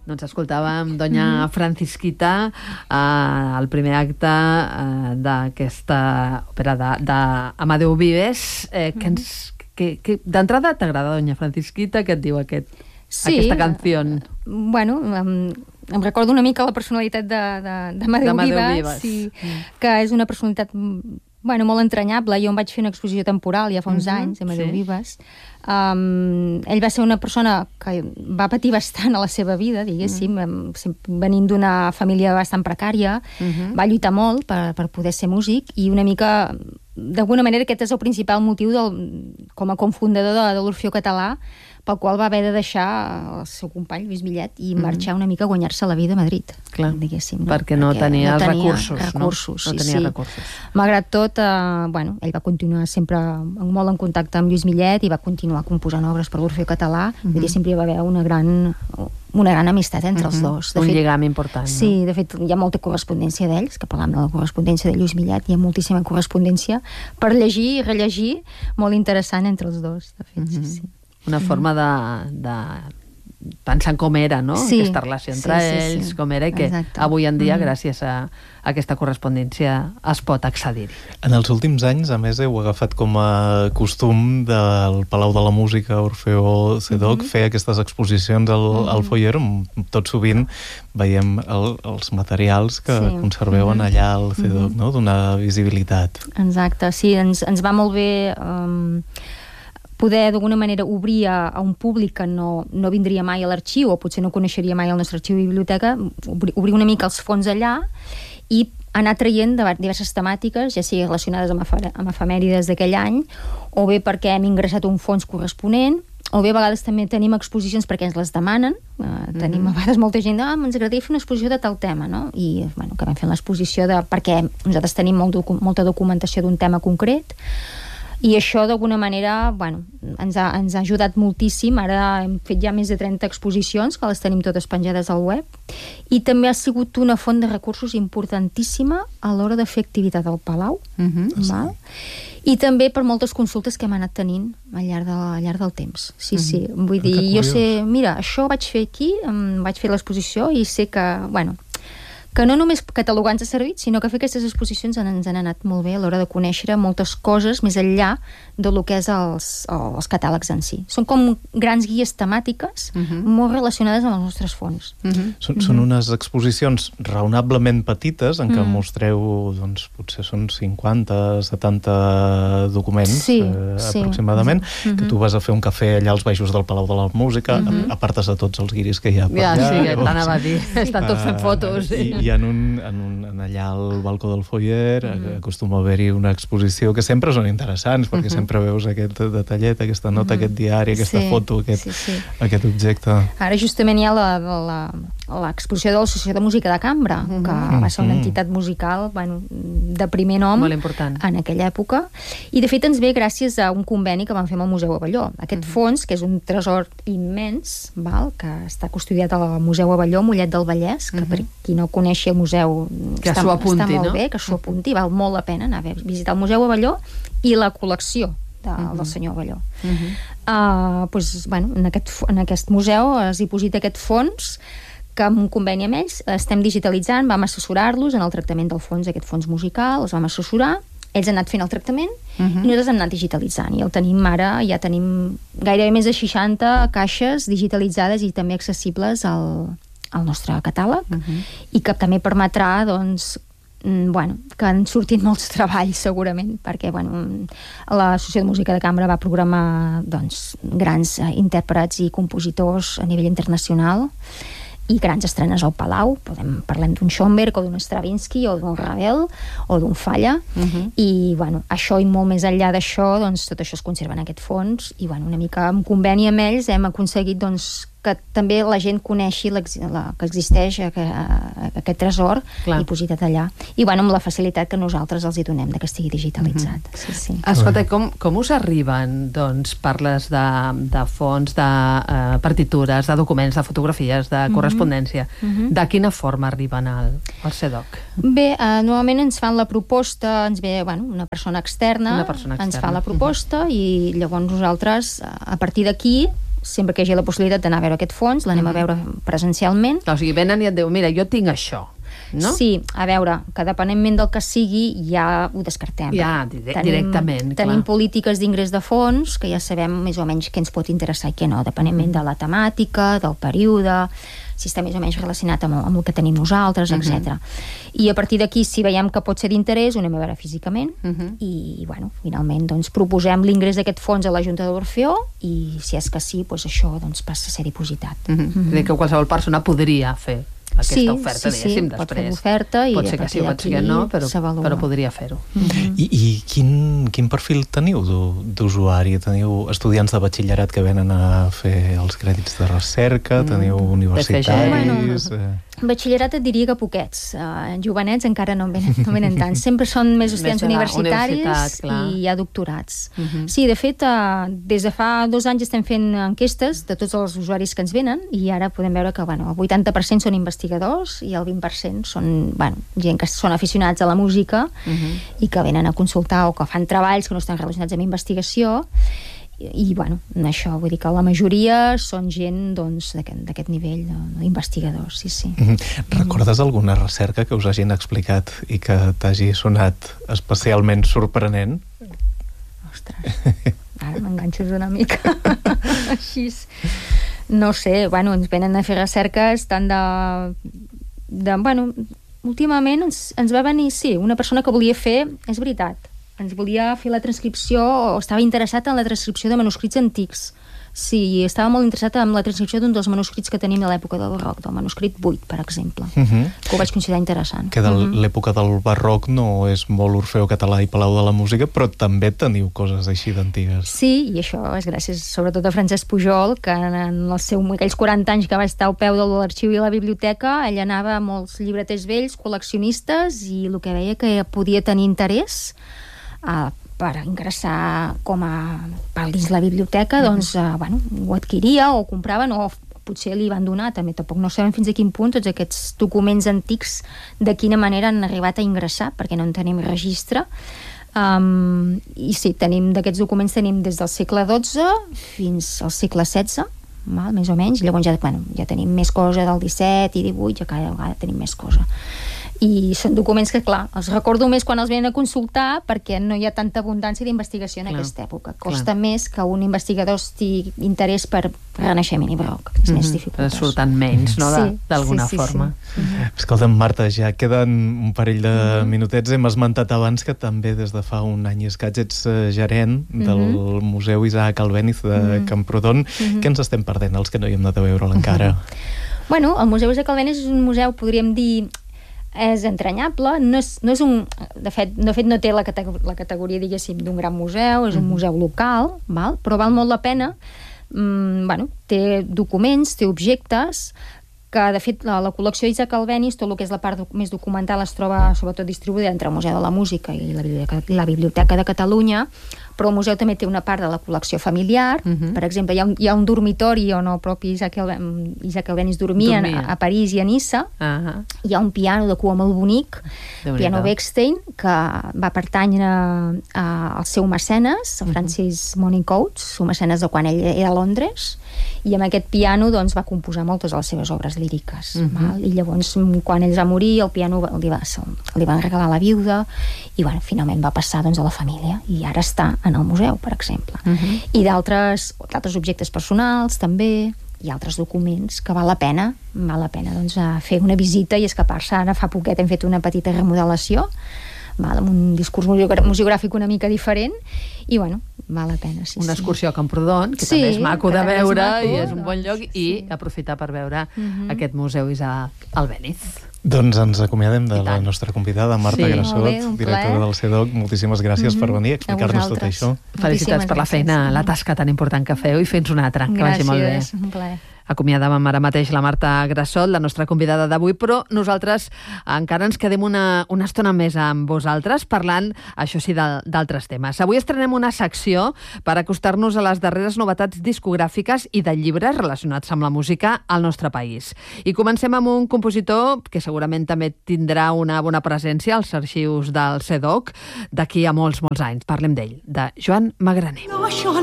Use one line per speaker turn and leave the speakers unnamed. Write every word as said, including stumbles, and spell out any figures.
Doncs escoltàvem Doña Francisquita, eh, el primer acte eh, d'aquesta òpera d'Amadeu Vives. Eh, que ens, que, que, d'entrada, t'agrada Doña Francisquita? Què et diu aquest,
sí,
aquesta canció?
Bueno, em, em recordo una mica la personalitat d'Amadeu Vives, Vives. Sí, mm. que és una personalitat bueno, molt entranyable. Jo em vaig fer una exposició temporal ja fa uns mm-hmm, anys, Amadeu sí. Vives. Um, ell va ser una persona que va patir bastant a la seva vida, diguéssim, mm. venint d'una família bastant precària, mm-hmm. va lluitar molt per, per poder ser músic i una mica, d'alguna manera, aquest és el principal motiu del, com a cofundador de, de l'Orfeó Català, pel qual va haver de deixar el seu company, Lluís Millet, i marxar mm. una mica a guanyar-se la vida a Madrid,
clar,
diguéssim. No?
Perquè no
perquè
tenia
no
els
tenia
recursos,
recursos,
no? No
sí,
tenia
sí.
recursos.
Malgrat tot, eh, bueno, ell va continuar sempre molt en contacte amb Lluís Millet i va continuar composant obres per l'Orfeó Català. Mm-hmm. Vull dir, sempre hi va haver una gran, una gran amistat entre mm-hmm. els dos. De
Un
fet,
lligam important.
Sí,
no?
de fet, hi ha molta correspondència d'ells, que parlam de la correspondència de Lluís Millet, hi ha moltíssima correspondència per llegir i rellegir, molt interessant entre els dos, de fet, mm-hmm. sí, sí.
Una forma de, de pensar com era, no?
Sí,
aquesta relació entre
sí, sí,
ells,
sí.
com era, i que
Exacte.
Avui en dia,
mm.
gràcies a, a aquesta correspondència, es pot accedir-hi.
En els últims anys, a més, heu agafat com a costum del Palau de la Música Orfeó C D O C mm-hmm. fer aquestes exposicions al, mm-hmm. al foyer, on tot sovint veiem el, els materials que sí. conserveu mm-hmm. allà al C D O C, mm-hmm. no? Donar visibilitat.
Exacte, sí, ens, ens va molt bé... Um... poder d'alguna manera obrir a, a un públic que no, no vindria mai a l'arxiu o potser no coneixeria mai el nostre arxiu i biblioteca, obrir, obrir una mica els fons allà i anar traient diverses temàtiques, ja sigui relacionades amb, afer amb efemèrides d'aquell any, o bé perquè hem ingressat un fons corresponent, o bé a vegades també tenim exposicions perquè ens les demanen. Uh, tenim mm-hmm. a vegades molta gent ah, ens agradaria fer una exposició de tal tema, no? I bueno, acabem fent l'exposició de... perquè nosaltres tenim molt docu molta documentació d'un tema concret. I això, d'alguna manera, bueno, ens ha, ens ha ajudat moltíssim. Ara hem fet ja més de trenta exposicions, que les tenim totes penjades al web, i també ha sigut una font de recursos importantíssima a l'hora de fer activitat al Palau, mm-hmm. val? I també per moltes consultes que hem anat tenint al llarg, de, al llarg del temps. Sí, mm-hmm. sí. Vull dir, jo sé, mira, això vaig fer aquí, em vaig fer l'exposició i sé que, bueno... que no només catalogar ens ha servit, sinó que fer aquestes exposicions ens han anat molt bé a l'hora de conèixer moltes coses més enllà del que és els, els catàlegs en si. Són com grans guies temàtiques uh-huh. molt relacionades amb els nostres fons.
Uh-huh. Són, són unes exposicions raonablement petites en què uh-huh. mostreu, doncs, potser són cinquanta, setanta documents
sí,
eh,
sí.
aproximadament, uh-huh. que tu vas a fer un cafè allà als baixos del Palau de la Música, uh-huh. apartes de tots els guiris que hi ha per
ja,
allà.
Sí, ja t'anava a dir. Sí. Estan tots fent fotos.
I, i en, un, en, un, en allà al balcó del foyer uh-huh. acostuma a haver-hi una exposició que sempre són interessants, perquè uh-huh. sempre veus aquest detallet, aquesta nota, uh-huh. aquest diari, aquesta
sí,
foto, aquest,
sí, sí.
aquest objecte.
Ara justament hi ha l'exposició de l'Associació de Música de Cambra, uh-huh. que va ser una entitat musical, bueno, de primer nom
molt important
en aquella època, i de fet ens ve gràcies a un conveni que vam fer amb el Museu Abelló. Aquest uh-huh. fons, que és un tresor immens, val? Que està custodiat al Museu Abelló, Mollet del Vallès, que uh-huh. per qui no coneixi el museu
que
està,
apunti,
està molt
no?
bé, que s'ho apunti, val molt la pena anar a visitar el Museu Abelló i la col·lecció de, uh-huh. del senyor Abelló. Uh-huh. uh, pues, bueno, en, aquest, en aquest museu es diposita aquest fons que amb un conveni amb ells estem digitalitzant, vam assessorar-los en el tractament del fons, aquest fons musical, els vam assessorar, ells han anat fent el tractament uh-huh. i nosaltres hem anat digitalitzant, i el tenim ara, ja tenim gairebé més de seixanta caixes digitalitzades i també accessibles al, al nostre catàleg, uh-huh. i que també permetrà, doncs, bueno, que han sortit molts treballs segurament, perquè bueno, l'Associació de Música de Cambra va programar doncs, grans eh, intèrprets i compositors a nivell internacional i grans estrenes al Palau. Podem, parlem d'un Schoenberg o d'un Stravinsky o d'un Ravel o d'un Falla, uh-huh. i bueno, això i molt més enllà d'això, doncs tot això es conserva en aquest fons, i bueno, una mica en conveni amb ells hem aconseguit doncs que també la gent coneixi la, que existeix aquest, aquest tresor Clar. Dipositat allà. I bueno, amb la facilitat que nosaltres els hi donem de que estigui digitalitzat. Mm-hmm. sí, sí.
Escolta, com, com us arriben, doncs, parles de, de fons, de uh, partitures, de documents, de fotografies, de mm-hmm. correspondència. Mm-hmm. De quina forma arriben al, al C D O C?
Bé, uh, normalment ens fan la proposta, ens ve bueno, una persona externa,
una persona externa.
ens fa la proposta, mm-hmm. i llavors nosaltres, a partir d'aquí, sempre que hi hagi la possibilitat d'anar a veure aquest fons, l'anem a veure presencialment.
O sigui, venen i et diuen, mira, jo tinc això, no?
Sí, a veure, que depenentment del que sigui, ja ho descartem.
Ja, directament, clar.
Tenim polítiques d'ingrés de fons, que ja sabem més o menys què ens pot interessar i què no, depenentment de la temàtica, del període, si està més o menys relacionat amb, amb el que tenim nosaltres, uh -huh. etcètera. I a partir d'aquí, si veiem que pot ser d'interès, ho anem a veure físicament, uh -huh. i, bueno, finalment, doncs, proposem l'ingrés d'aquest fons a la Junta d'Orfeó, i si és que sí, doncs això doncs, passa a ser dipositat.
Uh -huh. Uh -huh. És a dir, que qualsevol persona podria fer aquesta
sí,
oferta,
sí,
diguéssim,
sí,
després.
pot fer l'oferta i
pot ser que sí, pot ser que no, però, però podria fer-ho.
Mm-hmm. I, i quin, quin perfil teniu d'usuari? Teniu estudiants de batxillerat que venen a fer els crèdits de recerca? Mm. Teniu universitaris?
Bueno, batxillerat et diria que poquets. Uh, jovenets encara no en venen, no venen tant. Sempre són més estudiants més universitaris i hi ha doctorats. Mm-hmm. Sí, de fet, uh, des de fa dos anys estem fent enquestes de tots els usuaris que ens venen i ara podem veure que bueno, el vuitanta per cent són investigadors i el vint per cent són bueno, gent que són aficionats a la música uh-huh. i que venen a consultar o que fan treballs que no estan relacionats amb investigació i, i bueno, això vull dir que la majoria són gent doncs, d'aquest nivell d'investigadors, sí, sí.
Uh-huh. Recordes alguna recerca que us hagin explicat i que t'hagi sonat especialment sorprenent?
Ostres, ara m'enganxes una mica així. No sé, bueno, ens venen a fer recerques tant de... de bueno, últimament ens, ens va venir, sí, una persona que volia fer, és veritat, ens volia fer la transcripció, o estava interessat en la transcripció de manuscrits antics. Sí, estava molt interessat en la transcripció d'un dels manuscrits que tenim de l'època del barroc, del manuscrit vuit, per exemple, uh -huh. que ho vaig considerar interessant.
Que de uh -huh. l'època del barroc no és molt Orfeó Català i Palau de la Música, però també teniu coses així d'antigues.
Sí, i això és gràcies sobretot a Francesc Pujol, que en el seu, aquells quaranta anys que va estar al peu de l'arxiu i la biblioteca, ell anava a molts llibreters vells, col·leccionistes, i el que veia que podia tenir interès a per ingressar com a per dins la biblioteca, doncs, uh, bueno, ho adquiria o compraven o potser li van donar, també tampoc no sabem fins a quin punt tots aquests documents antics de quina manera han arribat a ingressar, perquè no en tenim registre. Um, i sí, tenim d'aquests documents tenim des del segle dotze fins al segle setze, val, més o menys, llavors ja, bueno, ja tenim més cosa del disset i divuit, ja cada vegada tenim més cosa. I són documents que, clar, els recordo més quan els venen a consultar perquè no hi ha tanta abundància d'investigació en clar, aquesta època. Costa clar. més que un investigador estigui interès per Renaixement i Barroc. És mm-hmm. més dificultós.
Surten menys, no?, sí, d'alguna sí, sí, forma.
Sí. Mm-hmm.
Escolta'm, Marta, ja queden un parell de mm-hmm. minutets. Hem esmentat abans que també des de fa un any i escaig ets gerent mm-hmm. del Museu Isaac Albéniz de mm-hmm. Camprodon. Mm-hmm. Què ens estem perdent, els que no hi hem anat a veure'l encara?
Mm-hmm. Bueno, el Museu Isaac Albéniz és un museu, podríem dir, és entranyable, no és, no és un... De fet, de fet no té la, categor la categoria, diguéssim, d'un gran museu, és un museu local, val? Però val molt la pena. Mm, bueno, té documents, té objectes, que de fet la, la col·lecció Isaac Albéniz, tot el que és la part doc més documental, es troba sobretot distribuïda entre el Museu de la Música i la Biblioteca, la Biblioteca de Catalunya, però el museu també té una part de la col·lecció familiar. Uh-huh. Per exemple, hi ha, un, hi ha un dormitori on el propi Isaac, Alben, Isaac Albéniz dormia, dormia. A, a París i a Niça. Uh-huh. Hi ha un piano de cua molt bonic, piano Bechstein, que va pertànyer al seu mecenes, a Francis uh-huh. Monicoats, seu mecenes de quan ell era a Londres, i amb aquest piano doncs, va composar moltes de les seves obres líriques. Uh-huh. Val? I llavors, quan ell va morir, el piano li, va, li van regalar a la viuda, i bueno, finalment va passar doncs, a la família, i ara està en el museu, per exemple. Uh-huh. I d'altres objectes personals, també, i altres documents que val la pena, val la pena doncs, fer una visita i escapar-se. Ara fa poquet hem fet una petita remodelació, val, amb un discurs museogràfic una mica diferent, i bueno, val la pena. Sí,
una excursió
sí.
a Camprodon, que sí, també és maco de veure, és maco, i és un bon lloc, sí, sí. i aprofitar per veure uh-huh. aquest museu Isaac Albéniz.
Doncs ens acomiadem de la nostra convidada, Marta sí. Grassot, directora del CEDOC. Moltíssimes gràcies mm-hmm. per venir a explicar-nos tot això.
Felicitats per la feina, la tasca tan important que feu, i fins una altra, que vagi molt bé.
Gràcies, un plaer.
Acomiadàvem ara mateix la Marta Grassot, la nostra convidada d'avui, però nosaltres encara ens quedem una, una estona més amb vosaltres, parlant, això sí, d'altres temes. Avui estrenem una secció per acostar-nos a les darreres novetats discogràfiques i de llibres relacionats amb la música al nostre país. I comencem amb un compositor que segurament també tindrà una bona presència als arxius del CEDOC d'aquí a molts, molts anys. Parlem d'ell, de Joan Magraner.